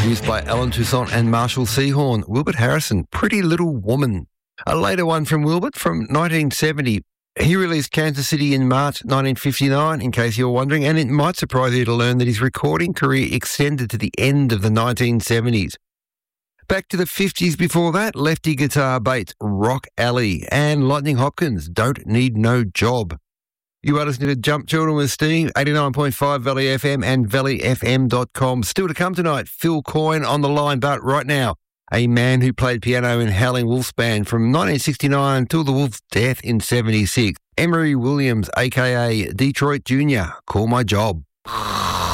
Produced by Alan Toussaint and Marshall Seahorn. Wilbert Harrison, Pretty Little Woman. A later one from Wilbert from 1970. He released Kansas City in March 1959, in case you're wondering, and it might surprise you to learn that his recording career extended to the end of the 1970s. Back to the 50s before that, Lefty Guitar Bates, Rock Alley, and Lightning Hopkins, Don't Need No Job. You are listening to Jump Children with Steve, 89.5 Valley FM and valleyfm.com. Still to come tonight, Phil Coyne on the line, but right now, a man who played piano in Howling Wolf's band from 1969 until the Wolf's death in 76. Emery Williams, a.k.a. Detroit Jr., Call My Job.